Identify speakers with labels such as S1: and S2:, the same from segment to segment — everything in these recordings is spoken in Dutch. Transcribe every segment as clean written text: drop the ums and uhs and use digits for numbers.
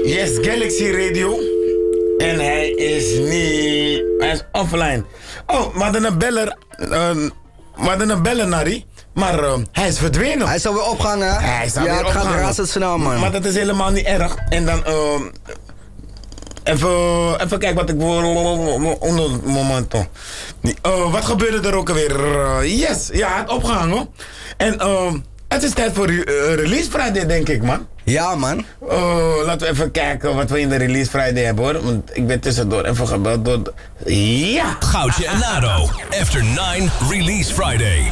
S1: Yes, Galaxy Radio. En hij is offline. Oh, we hadden een beller, Nari. Maar hij is verdwenen.
S2: Hij is alweer opgehangen, hè?
S1: Hij is alweer
S2: het
S1: opgehangen.
S2: gaat razendsnel, man.
S1: Maar dat is helemaal niet erg. En dan, even kijken wat ik onder het moment. Wat gebeurde er ook alweer? Yes, ja, hij had opgehangen. En het is tijd voor Release Friday, denk ik, man.
S2: Ja, man.
S1: Laten we even kijken wat we in de Release Friday hebben, hoor. Want ik ben tussendoor even gebeld door... Ja!
S3: Goudje en Nado. After 9 Release Friday.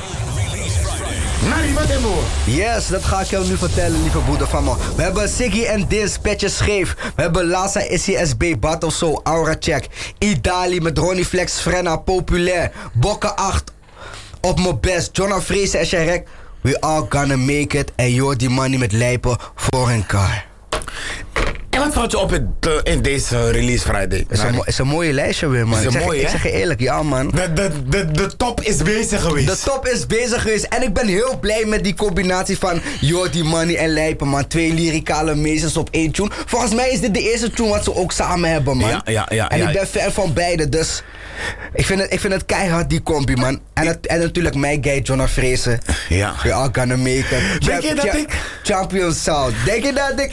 S1: Nari, wat hebben we?
S2: Yes, dat ga ik jou nu vertellen, lieve broeder van me. We hebben Siggy en Dins, Petje Scheef. We hebben Lassa, SCSB, Bat of zo, Aura Check. Idali met Ronnie Flex, Frenna, Populair. Bokke 8, Op mijn best. Jonna Vreese en Sharek. We all gonna make it. En Jordi Money met Lijpen voor een car.
S1: En wat valt je op in deze Release Friday?
S2: Is een mooie lijstje weer, man. Ik zeg je eerlijk, ja, man.
S1: De top is bezig geweest.
S2: De top is bezig geweest. En ik ben heel blij met die combinatie van Jordi Money en Lijpen, man. 2 lyricale meesters op 1 tune. Volgens mij is dit de eerste tune wat ze ook samen hebben, man.
S1: Ja.
S2: En ik ben fan van beide, dus... Ik vind het keihard, die combi, man. En natuurlijk mijn guy, Jonna Vreese.
S1: Ja.
S2: We all gonna make it.
S1: Denk je dat ik...
S2: Champion Sound. Denk je dat ik...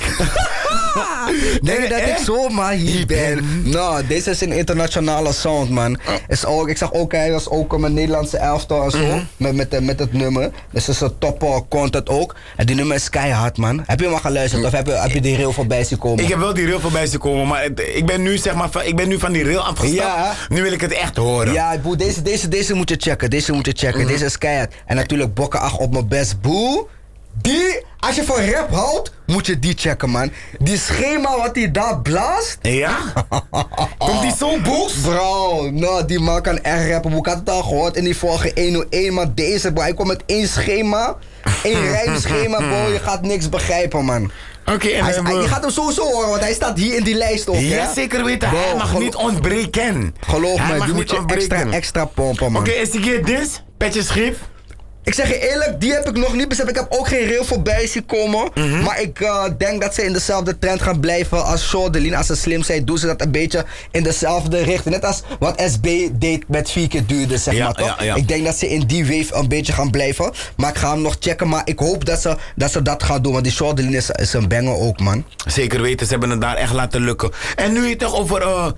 S2: Denk je dat ik zomaar hier ben? Nou, deze is een internationale sound, man. Ik zag ook, hij was ook met Nederlandse elftal en zo. Met het nummer. Dus het is een top content ook. En die nummer is keihard, man. Heb je hem al geluisterd of heb je die reel voorbij zien komen?
S1: Ik heb wel die reel voorbij zien komen, maar ik ben nu, zeg maar, van die reel afgestapt. Ja. Nu wil ik het echt horen.
S2: Ja, boe, deze moet je checken. Deze is keihard. En natuurlijk Bokke 8 op mijn best, boe. Die, als je van rap houdt, moet je die checken, man. Die schema wat hij daar blaast.
S1: Ja? Komt die zo boost?
S2: Bro, nou, die man kan echt rappen. Ik had het al gehoord in die vorige 101, maar deze, bro, hij komt met 1 schema. 1 rijmschema, bro. Je gaat niks begrijpen, man.
S1: Oké,
S2: je gaat hem sowieso horen, want hij staat hier in die lijst ook.
S1: Ja, zeker weten.
S2: Bro,
S1: hij mag niet ontbreken.
S2: Geloof me, die moet je extra pompen, man.
S1: Oké, is die keer dit? Petje Scheef?
S2: Ik zeg je eerlijk, die heb ik nog niet beseft. Ik heb ook geen reel voorbij zien komen. Maar ik denk dat ze in dezelfde trend gaan blijven als Shordelin. Als ze slim zijn, doen ze dat een beetje in dezelfde richting. Net als wat SB deed met 4 keer duurde, zeg maar toch? Ja. Ik denk dat ze in die wave een beetje gaan blijven. Maar ik ga hem nog checken. Maar ik hoop dat ze dat gaan doen. Want die Shordelin is een banger ook, man.
S1: Zeker weten, ze hebben het daar echt laten lukken. En nu je toch over...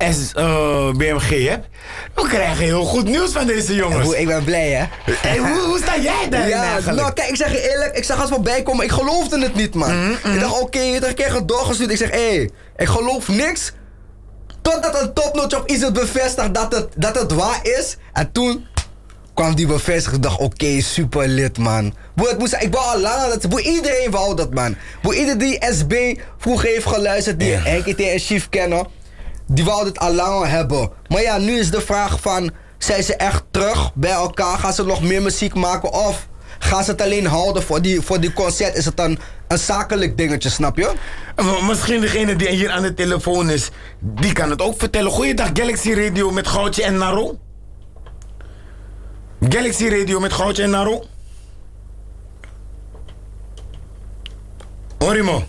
S1: BMG hebt. We krijgen heel goed nieuws van deze jongens.
S2: Ik ben blij, hè?
S1: Hey, hoe sta jij daarin eigenlijk?
S2: Nou, kijk, ik zeg je eerlijk, ik zag het voorbij komen. Ik geloofde het niet, man. Ik dacht, oké, je kreeg het doorgestuurd. Ik zeg, ik geloof niks. Totdat een topnotch op iets het bevestigt dat het waar is. En toen kwam die bevestiging. Ik dacht, oké, super lid, man. Ik wou al langer dat... Iedereen wou dat, man. Iedereen die SB vroeger heeft geluisterd, die Henkie T en Chief kennen, die wou dit al langer hebben. Maar ja, nu is de vraag van... Zijn ze echt terug bij elkaar? Gaan ze nog meer muziek maken? Of gaan ze het alleen houden voor die concert? Is het dan een zakelijk dingetje, snap je?
S1: Misschien degene die hier aan de telefoon is... die kan het ook vertellen. Goeiedag, Galaxy Radio met Goudje en Naro. Galaxy Radio met Goudje en Naro. Hoor je me?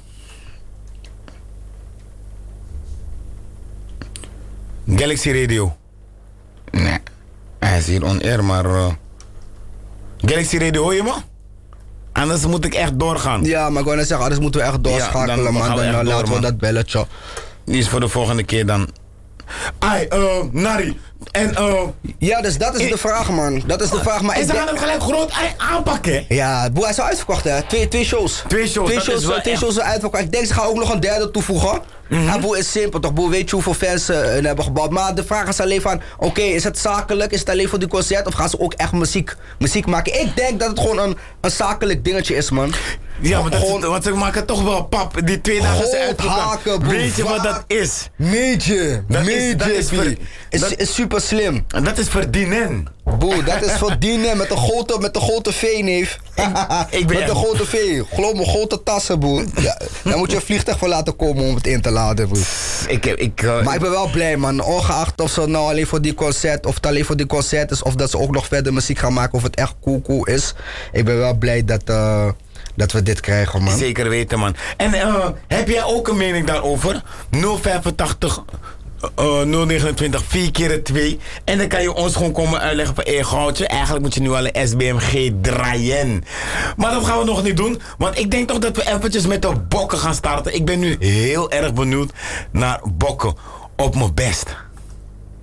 S1: Galaxy Radio. Nee, hij is hier on air, maar... Galaxy Radio, hoor je me? Anders moet ik echt doorgaan.
S2: Ja, maar ik wou net zeggen, anders moeten we echt doorschakelen,
S1: ja,
S2: man. Dan laten we dat belletje.
S1: Die is voor de volgende keer dan. Nari. En
S2: ja, dus dat is de vraag, man. Dat is de vraag, maar
S1: en ze gaan hem gelijk groot aanpakken.
S2: Ja, boe, hij is al uitverkocht, hè. Twee shows.
S1: Twee shows
S2: zijn uitverkocht. Ik denk, ze gaan ook nog een derde toevoegen. Ja, boe, is simpel, toch? Boe, weet je hoeveel fans ze hebben gebouwd. Maar de vraag is alleen van, oké, is het zakelijk? Is het alleen voor die concert? Of gaan ze ook echt muziek maken? Ik denk dat het gewoon een zakelijk dingetje is, man.
S1: Ja, maar want ze maken toch wel pap. Die 2 dagen zijn uitverkocht. Weet je wat dat is?
S2: Major. Is super slim.
S1: En dat is verdienen.
S2: Boe, dat is verdienen met de grote V, neef. Met de grote V. Geloof me, grote tassen, boe. Ja, daar moet je een vliegtuig voor laten komen om het in te laden, boe. Maar ik ben wel blij, man. Ongeacht of ze nou alleen voor die concert, of het alleen voor die concert is, of dat ze ook nog verder muziek gaan maken, of het echt cool is. Ik ben wel blij dat we dit krijgen, man.
S1: Zeker weten, man. En heb jij ook een mening daarover? 085 029 4 keer 2. En dan kan je ons gewoon komen uitleggen van... goudje, eigenlijk moet je nu al een SBMG draaien. Maar dat gaan we nog niet doen. Want ik denk toch dat we eventjes met de bokken gaan starten. Ik ben nu heel erg benieuwd naar bokken op mijn best.